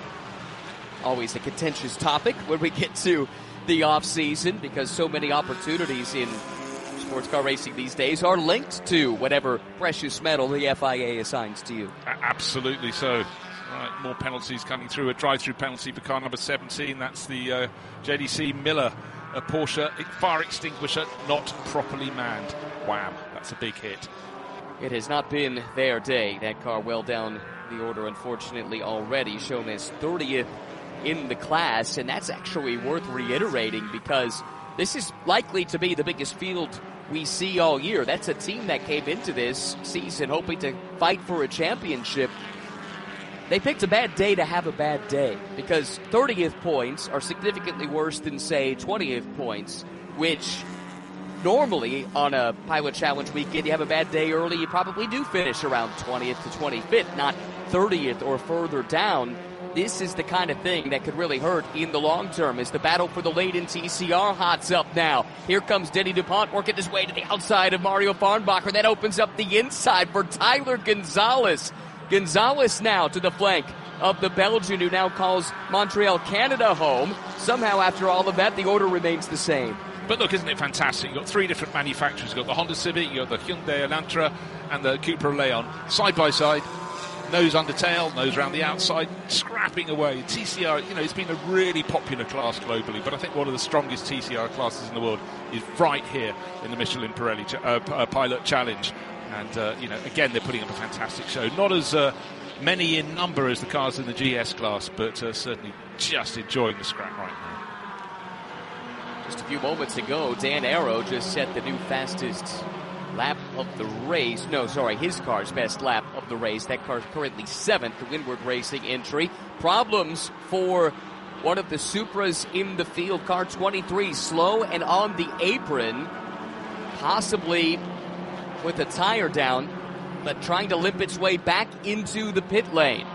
Speaker 8: Always a contentious topic when we get to the off season, because so many opportunities in sports car racing these days are linked to whatever precious metal the F I A assigns to you.
Speaker 7: A- absolutely so. Right, more penalties coming through. A drive-through penalty for car number seventeen. That's the uh, J D C Miller, a Porsche fire extinguisher not properly manned. Wham! That's a big hit.
Speaker 8: It has not been their day. That car well down the order, unfortunately, already shown as thirtieth in the class, and that's actually worth reiterating because this is likely to be the biggest field we see all year. That's a team that came into this season hoping to fight for a championship. They picked a bad day to have a bad day because thirtieth points are significantly worse than, say, twentieth points, which normally on a Pilot Challenge weekend, you have a bad day early, you probably do finish around twentieth to twenty-fifth, not thirtieth or further down. This is the kind of thing that could really hurt in the long term as the battle for the lead-in T C R hots up now. Here comes Denny DuPont working his way to the outside of Mario Farnbacher. That opens up the inside for Tyler Gonzalez. Gonzalez now to the flank of the Belgian who now calls Montreal, Canada home. Somehow after all of that, the order remains the same.
Speaker 7: But look, isn't it fantastic? You've got three different manufacturers. You've got the Honda Civic, you've got the Hyundai Elantra, and the Cupra Leon. Side by side. Nose under tail, nose around the outside, scrapping away. T C R, you know, it's been a really popular class globally, but I think one of the strongest T C R classes in the world is right here in the Michelin Pirelli ch- uh, uh, Pilot Challenge. And, uh, you know, again, they're putting up a fantastic show. Not as uh, many in number as the cars in the G S class, but uh, certainly just enjoying the scrap right now.
Speaker 8: Just a few moments ago, Dan Arrow just set the new fastest lap of the race. No, sorry, his car's best lap of the race. That car's currently seventh, the Windward Racing entry. Problems for one of the Supras in the field, car twenty-three, slow and on the apron, possibly with a tire down, but trying to limp its way back into the pit lane.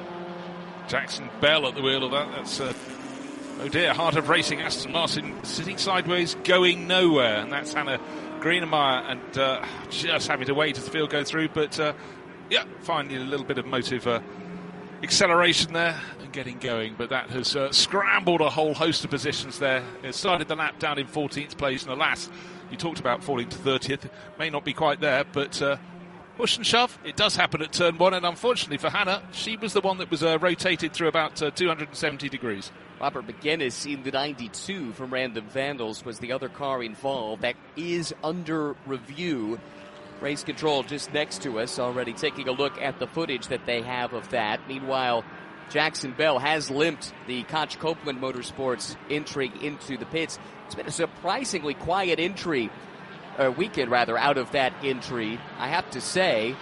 Speaker 7: Jackson Bell at the wheel of that. That's uh, oh dear, Heart of Racing, Aston Martin sitting sideways, going nowhere, and that's Hannah Greenemeyer, and uh, just having to wait as the field go through, but uh, yeah, finally a little bit of motive uh, acceleration there and getting going, but that has uh, scrambled a whole host of positions there. It started the lap down in fourteenth place, and alas, you talked about falling to thirtieth, may not be quite there, but uh, push and shove, it does happen at turn one, and unfortunately for Hannah, she was the one that was uh, rotated through about uh, two hundred seventy degrees.
Speaker 8: Robert McGuinness in the ninety-two from Random Vandals was the other car involved. That is under review. Race control just next to us, already taking a look at the footage that they have of that. Meanwhile, Jackson Bell has limped the Koch Copeland Motorsports entry into the pits. It's been a surprisingly quiet entry, uh, weekend rather, out of that entry. I have to say,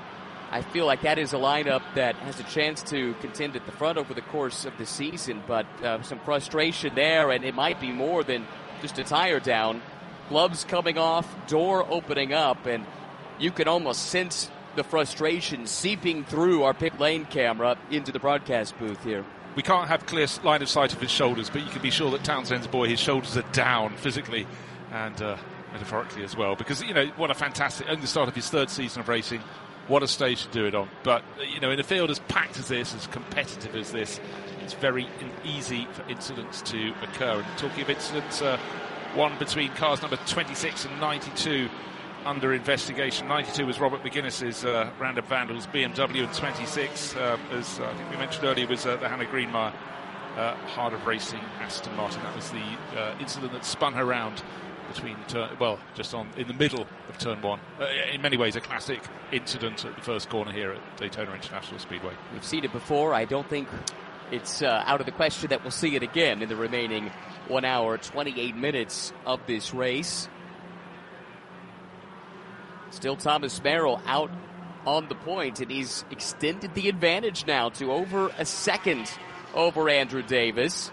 Speaker 8: I feel like that is a lineup that has a chance to contend at the front over the course of the season, but uh, some frustration there, and it might be more than just a tire down. Gloves coming off, door opening up, and you can almost sense the frustration seeping through our pit lane camera into the broadcast booth here.
Speaker 7: We can't have clear line of sight of his shoulders, but you can be sure that Townsend's boy, his shoulders are down physically and uh, metaphorically as well, because, you know, what a fantastic, only the start of his third season of racing. What a stage to do it on. But, you know, in a field as packed as this, as competitive as this, it's very easy for incidents to occur. And talking of incidents, uh, one between cars number twenty-six and ninety-two under investigation. ninety-two was Robert McGuinness's uh, Random Vandals B M W, and twenty-six, uh, as uh, I think we mentioned earlier, was uh, the Hannah Greenemeyer uh, Heart of Racing Aston Martin. That was the uh, incident that spun her round between, turn, well, just on in the middle of turn one. Uh, in many ways, a classic incident at the first corner here at Daytona International Speedway.
Speaker 8: We've seen it before. I don't think it's uh, out of the question that we'll see it again in the remaining one hour, twenty-eight minutes of this race. Still Thomas Merrill out on the point, and he's extended the advantage now to over a second over Andrew Davis.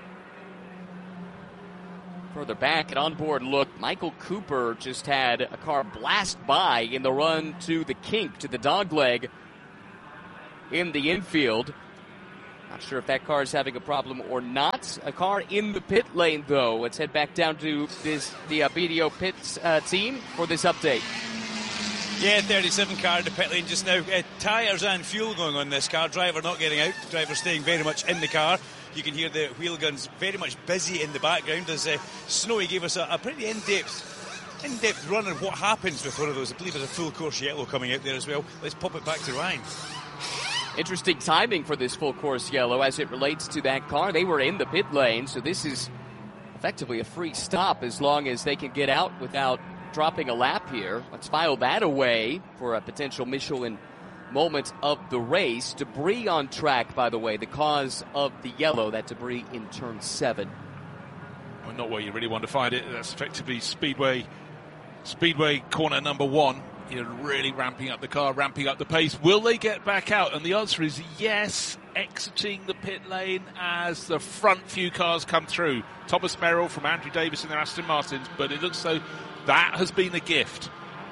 Speaker 8: Further back, an onboard look. Michael Cooper just had a car blast by in the run to the kink, to the dogleg in the infield. Not sure if that car is having a problem or not. A car in the pit lane, though. Let's head back down to this, the uh, B D O Pits uh, team for this update.
Speaker 10: Yeah, thirty-seven car in the pit lane just now. Uh, tyres and fuel going on this car. Driver not getting out. Driver staying very much in the car. You can hear the wheel guns very much busy in the background as uh, Snowy gave us a, a pretty in-depth in-depth run on what happens with one of those. I believe there's a full course yellow coming out there as well. Let's pop it back to Ryan.
Speaker 8: Interesting timing for this full course yellow as it relates to that car. They were in the pit lane, so this is effectively a free stop as long as they can get out without dropping a lap here. Let's file that away for a potential Michelin moment of the race. Debris on track, by the way, the cause of the yellow, that debris in turn seven.
Speaker 7: Well, not where you really want to find it. That's effectively Speedway, Speedway corner number one. You're really ramping up the car, ramping up the pace. Will they get back out? And the answer is yes, exiting the pit lane as the front few cars come through. Thomas Merrill from Andrew Davis in their Aston Martins, but it looks though that has been a gift.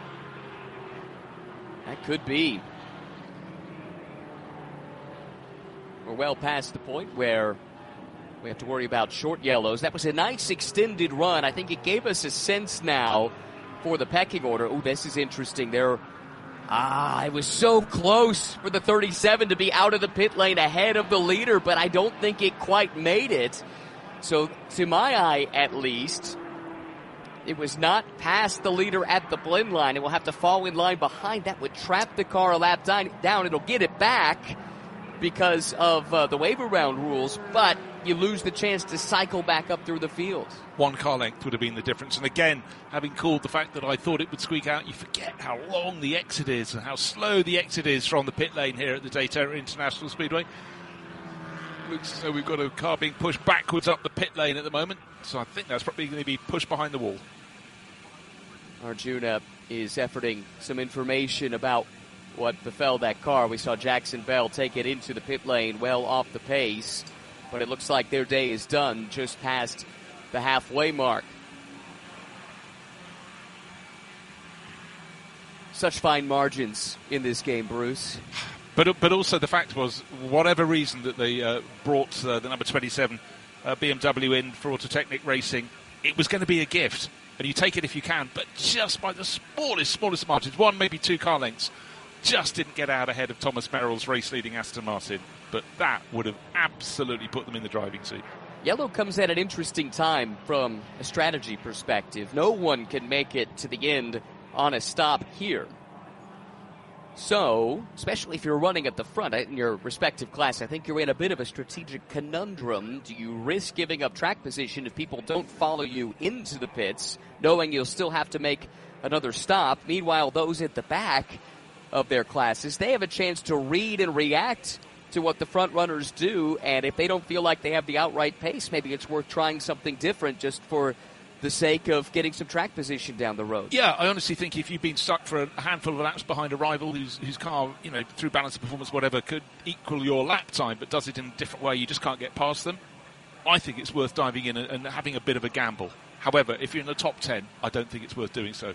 Speaker 8: That could be. We're well past the point where we have to worry about short yellows. That was a nice extended run. I think it gave us a sense now for the pecking order. Oh, this is interesting. There, ah, it was so close for the thirty-seven to be out of the pit lane ahead of the leader, but I don't think it quite made it. So, to my eye, at least, it was not past the leader at the blend line. It will have to fall in line behind. That would trap the car a lap down. It'll get it back because of uh, the wave around rules, but you lose the chance to cycle back up through the field.
Speaker 7: One car length would have been the difference. And again, having called the fact that I thought it would squeak out, you forget how long the exit is and how slow the exit is from the pit lane here at the Daytona International Speedway. Looks as though we've got a car being pushed backwards up the pit lane at the moment. So I think that's probably going to be pushed behind the wall.
Speaker 8: Arjuna is efforting some information about what befell that car. We saw Jackson Bell take it into the pit lane well off the pace, but it looks like their day is done just past the halfway mark. Such fine margins in this game, Bruce.
Speaker 7: But but also the fact was, whatever reason that they uh, brought uh, the number twenty-seven uh, B M W in for Autotechnic Racing, it was going to be a gift. And you take it if you can, but just by the smallest, smallest margins, one, maybe two car lengths, just didn't get out ahead of Thomas Merrill's race-leading Aston Martin. But that would have absolutely put them in the driving seat.
Speaker 8: Yellow comes at an interesting time from a strategy perspective. No one can make it to the end on a stop here. So, especially if you're running at the front in your respective class, I think you're in a bit of a strategic conundrum. Do you risk giving up track position if people don't follow you into the pits, knowing you'll still have to make another stop? Meanwhile, those at the back of their classes, they have a chance to read and react to what the front runners do, and if they don't feel like they have the outright pace, maybe it's worth trying something different just for the sake of getting some track position down the road.
Speaker 7: Yeah, I honestly think if you've been stuck for a handful of laps behind a rival whose whose car, you know, through balance of performance, whatever, could equal your lap time, but does it in a different way, you just can't get past them, I think it's worth diving in and, and having a bit of a gamble. However, if you're in the top ten, I don't think it's worth doing so.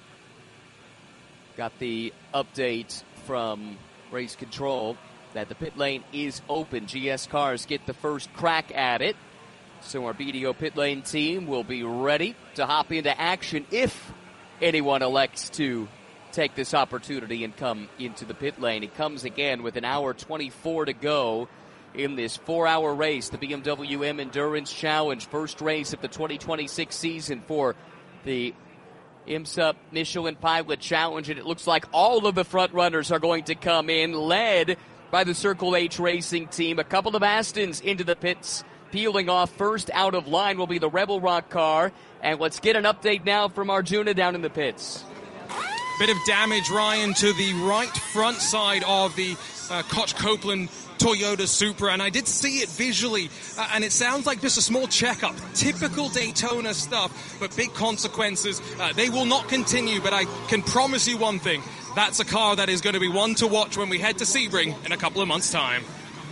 Speaker 8: Got the update from Race Control that the pit lane is open. G S cars get the first crack at it. So our B D O pit lane team will be ready to hop into action if anyone elects to take this opportunity and come into the pit lane. It comes again with an hour twenty-four to go in this four-hour race, the B M W M Endurance Challenge, first race of the twenty twenty-six season for the IMSA Michelin Pilot Challenge, and it looks like all of the front runners are going to come in, led by the Circle H Racing team. A couple of Astons into the pits. Peeling off first out of line will be the Rebel Rock car. And let's get an update now from Arjuna down in the pits.
Speaker 11: Bit of damage, Ryan, to the right front side of the uh, Koch Copeland Toyota Supra, and I did see it visually, uh, and it sounds like just a small checkup. Typical Daytona stuff, but big consequences. Uh, they will not continue, but I can promise you one thing. That's a car that is going to be one to watch when we head to Sebring in a couple of months' time.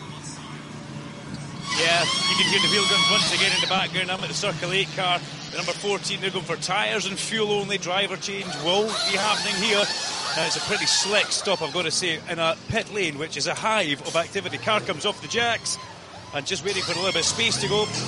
Speaker 10: Yeah, you can hear the wheel guns once again in the background. I'm at the Circle eight car. The number fourteen, they're going for tyres and fuel only. Driver change will be happening here. Uh, it's a pretty slick stop, I've got to say, in a pit lane, which is a hive of activity. Car comes off the jacks and just waiting for a little bit of space to go.